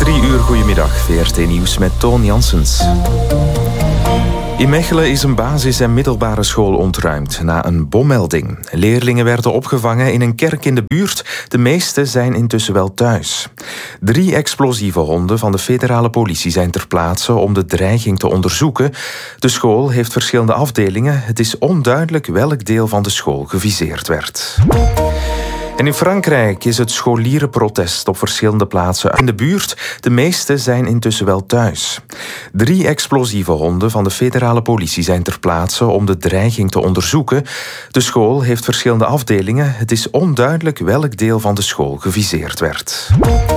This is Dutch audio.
3 uur, goedemiddag. VRT Nieuws met Toon Janssens. In Mechelen is een basis- en middelbare school ontruimd na een bommelding. Leerlingen werden opgevangen in een kerk in de buurt. De meeste zijn intussen wel thuis. 3 explosieve honden van de federale politie zijn ter plaatse om de dreiging te onderzoeken. De school heeft verschillende afdelingen. Het is onduidelijk welk deel van de school geviseerd werd. En in Frankrijk is het scholierenprotest op verschillende plaatsen in de buurt. De meeste zijn intussen wel thuis. 3 explosieve honden van de federale politie zijn ter plaatse om de dreiging te onderzoeken. De school heeft verschillende afdelingen. Het is onduidelijk welk deel van de school geviseerd werd.